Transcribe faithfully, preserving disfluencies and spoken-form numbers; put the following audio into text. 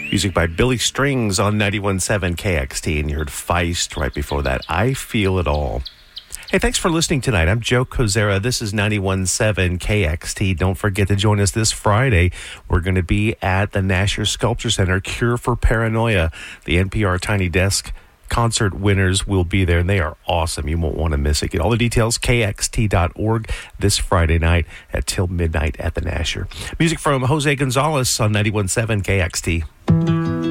Music by Billy Strings on ninety-one point seven K X T, and you heard Feist right before that. I Feel It All. Hey, thanks for listening tonight. I'm Joe Kozera. This is ninety-one point seven K X T. Don't forget to join us this Friday. We're going to be at the Nasher Sculpture Center, Cure for Paranoia. The N P R Tiny Desk concert winners will be there, and they are awesome. You won't want to miss it. Get all the details, K X T dot org, this Friday night at till midnight at the Nasher. Music from Jose Gonzalez on ninety-one point seven K X T.